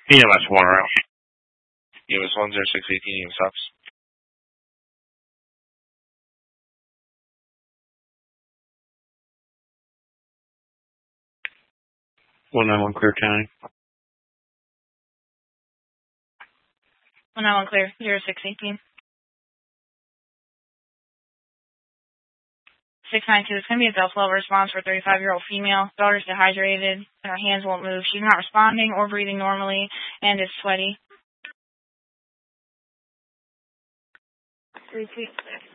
EMS 1 around. EMS 10618, EMS stops. 191 clear county. 191 clear, 0618. 692, it's going to be a Delta level response for a 35-year-old female. Daughter's dehydrated, and her hands won't move. She's not responding or breathing normally, and is sweaty. 326.